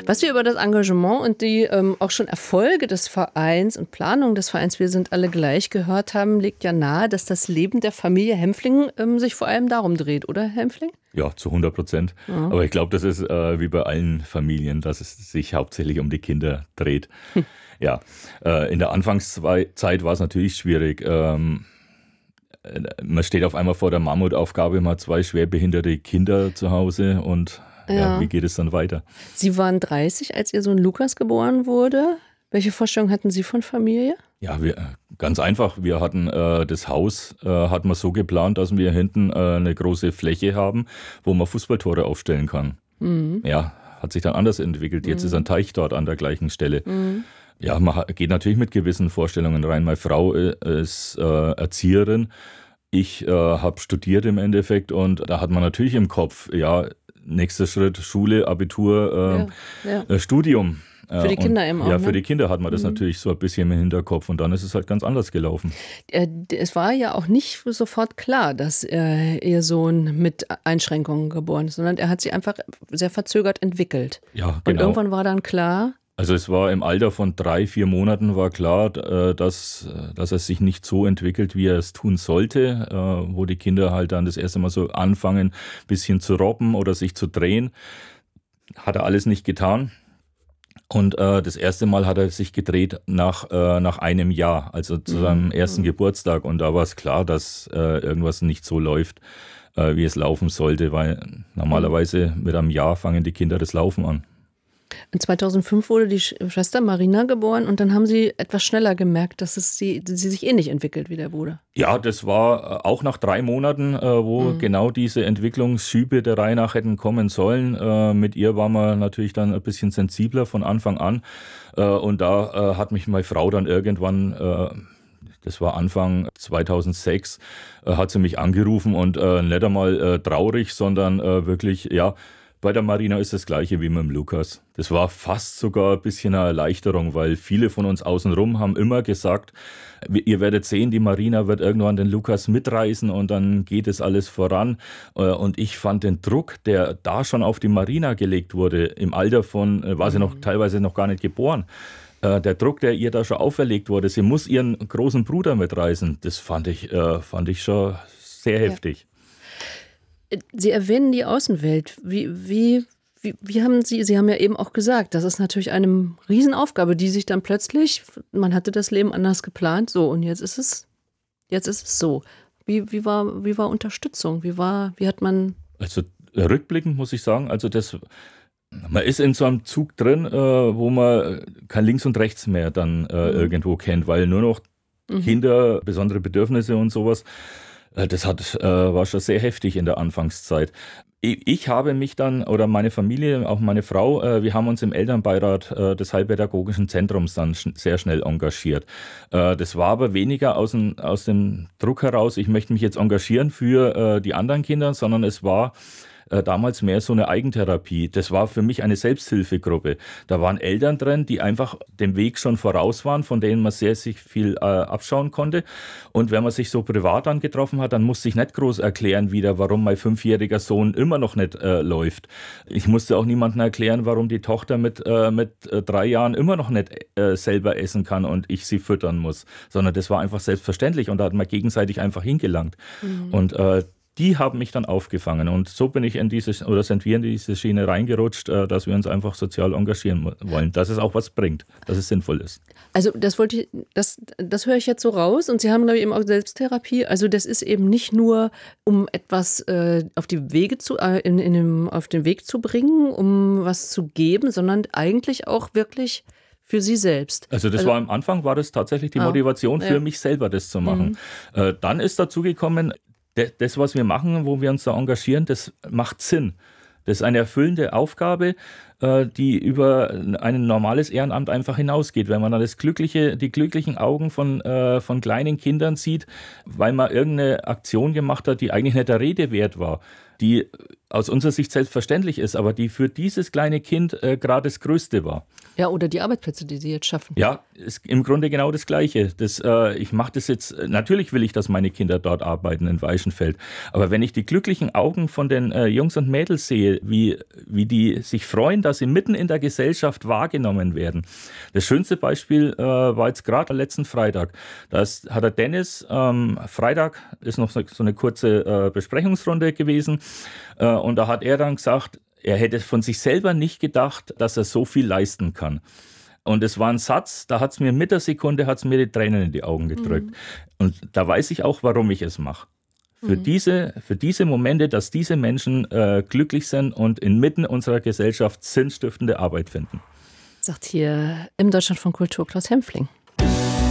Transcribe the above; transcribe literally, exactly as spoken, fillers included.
Was wir über das Engagement und die ähm, auch schon Erfolge des Vereins und Planung des Vereins Wir sind alle gleich gehört haben, legt ja nahe, dass das Leben der Familie Hempfling ähm, sich vor allem darum dreht, oder Hempfling? Ja, zu hundert Prozent. Ja. Aber ich glaube, das ist äh, wie bei allen Familien, dass es sich hauptsächlich um die Kinder dreht. Hm. Ja, äh, in der Anfangszeit war es natürlich schwierig. Ähm, man steht auf einmal vor der Mammutaufgabe, man hat zwei schwerbehinderte Kinder zu Hause und ja. Ja, wie geht es dann weiter? Sie waren dreißig, als Ihr Sohn Lukas geboren wurde. Welche Vorstellung hatten Sie von Familie? Ja, wir, ganz einfach. Wir hatten äh, das Haus äh, hatten wir so geplant, dass wir hinten äh, eine große Fläche haben, wo man Fußballtore aufstellen kann. Mhm. Ja, hat sich dann anders entwickelt. Jetzt mhm. ist ein Teich dort an der gleichen Stelle. Mhm. Ja, man geht natürlich mit gewissen Vorstellungen rein. Meine Frau ist äh, Erzieherin. Ich äh, habe studiert im Endeffekt und da hat man natürlich im Kopf, ja, nächster Schritt Schule, Abitur, äh, ja, ja. Äh, Studium. Für die Kinder und, eben auch. Ja, ne? für die Kinder hat man das mhm. natürlich so ein bisschen im Hinterkopf und dann ist es halt ganz anders gelaufen. Es war ja auch nicht sofort klar, dass äh, Ihr Sohn mit Einschränkungen geboren ist, sondern er hat sich einfach sehr verzögert entwickelt. Ja, genau. Und irgendwann war dann klar... Also es war im Alter von drei, vier Monaten war klar, dass, dass er sich nicht so entwickelt, wie er es tun sollte, wo die Kinder halt dann das erste Mal so anfangen, ein bisschen zu robben oder sich zu drehen. Hat er alles nicht getan. Und äh, das erste Mal hat er sich gedreht nach, äh, nach einem Jahr, also zu seinem ersten mhm. Geburtstag. Und da war es klar, dass äh, irgendwas nicht so läuft, äh, wie es laufen sollte, weil normalerweise mit einem Jahr fangen die Kinder das Laufen an. Und zweitausendfünf wurde die Schwester Marina geboren und dann haben Sie etwas schneller gemerkt, dass es sie, sie sich ähnlich entwickelt wie der Bruder. Ja, das war auch nach drei Monaten, wo mhm. genau diese Entwicklungsschübe der Reihe nach hätten kommen sollen. Mit ihr war man natürlich dann ein bisschen sensibler von Anfang an und da hat mich meine Frau dann irgendwann... Das war Anfang zweitausendsechs, äh, hat sie mich angerufen und äh, nicht einmal äh, traurig, sondern äh, wirklich, ja, bei der Marina ist das Gleiche wie mit dem Lukas. Das war fast sogar ein bisschen eine Erleichterung, weil viele von uns außenrum haben immer gesagt, ihr werdet sehen, die Marina wird irgendwann den Lukas mitreißen und dann geht es alles voran. Und ich fand den Druck, der da schon auf die Marina gelegt wurde, im Alter von, war sie noch teilweise noch gar nicht geboren, der Druck, der ihr da schon auferlegt wurde, sie muss ihren großen Bruder mitreißen, das fand ich, äh, fand ich schon sehr heftig. Ja. Sie erwähnen die Außenwelt. Wie, wie, wie, wie haben Sie, Sie haben ja eben auch gesagt, das ist natürlich eine Riesenaufgabe, die sich dann plötzlich, man hatte das Leben anders geplant, so und jetzt ist es, jetzt ist es so. Wie, wie, war, wie war Unterstützung? Wie, war, wie hat man... Also rückblickend muss ich sagen, also das... Man ist in so einem Zug drin, äh, wo man kein Links und Rechts mehr dann äh, mhm. irgendwo kennt, weil nur noch mhm. Kinder, besondere Bedürfnisse und sowas, äh, das hat, äh, war schon sehr heftig in der Anfangszeit. Ich, ich habe mich dann, oder meine Familie, auch meine Frau, äh, wir haben uns im Elternbeirat äh, des Heilpädagogischen Zentrums dann sch- sehr schnell engagiert. Äh, das war aber weniger aus dem, aus dem Druck heraus, ich möchte mich jetzt engagieren für äh, die anderen Kinder, sondern es war damals mehr so eine Eigentherapie. Das war für mich eine Selbsthilfegruppe. Da waren Eltern drin, die einfach dem Weg schon voraus waren, von denen man sehr sich viel äh, abschauen konnte. Und wenn man sich so privat dann getroffen hat, dann musste ich nicht groß erklären wieder, warum mein fünfjähriger Sohn immer noch nicht äh, läuft. Ich musste auch niemandem erklären, warum die Tochter mit, äh, mit äh, drei Jahren immer noch nicht äh, selber essen kann und ich sie füttern muss. Sondern das war einfach selbstverständlich und da hat man gegenseitig einfach hingelangt. Mhm. Und äh, die haben mich dann aufgefangen und so bin ich in diese, oder sind wir in diese Schiene reingerutscht, dass wir uns einfach sozial engagieren wollen, dass es auch was bringt, dass es sinnvoll ist. Also das wollte ich, das, das höre ich jetzt so raus und Sie haben, glaube ich, eben auch Selbsttherapie. Also das ist eben nicht nur, um etwas äh, auf die Wege zu, äh, in, in dem, auf den Weg zu bringen, um was zu geben, sondern eigentlich auch wirklich für Sie selbst. Also das also, war am Anfang, war das tatsächlich die Motivation ah, ja. für mich selber, das zu machen. Mhm. Äh, dann ist dazu gekommen, das, was wir machen, wo wir uns da engagieren, das macht Sinn. Das ist eine erfüllende Aufgabe, die über ein normales Ehrenamt einfach hinausgeht. Wenn man dann das glückliche, die glücklichen Augen von, von kleinen Kindern sieht, weil man irgendeine Aktion gemacht hat, die eigentlich nicht der Rede wert war, die aus unserer Sicht selbstverständlich ist, aber die für dieses kleine Kind äh, gerade das Größte war. Ja, oder die Arbeitsplätze, die Sie jetzt schaffen. Ja, ist im Grunde genau das Gleiche. Das, äh, ich mache das jetzt, natürlich will ich, dass meine Kinder dort arbeiten in Weichenfeld. Aber wenn ich die glücklichen Augen von den äh, Jungs und Mädels sehe, wie, wie die sich freuen, dass sie mitten in der Gesellschaft wahrgenommen werden. Das schönste Beispiel äh, war jetzt gerade letzten Freitag. Da ist, hat der Dennis, ähm, Freitag ist noch so, so eine kurze äh, Besprechungsrunde gewesen. Äh, und da hat er dann gesagt, er hätte von sich selber nicht gedacht, dass er so viel leisten kann. Und es war ein Satz, da hat es mir mit der Sekunde hat's mir die Tränen in die Augen gedrückt. Mhm. Und da weiß ich auch, warum ich es mache. Für, mhm. diese, für diese Momente, dass diese Menschen äh, glücklich sind und inmitten unserer Gesellschaft sinnstiftende Arbeit finden. Sagt hier im Deutschlandfunk Kultur Klaus Hempfling.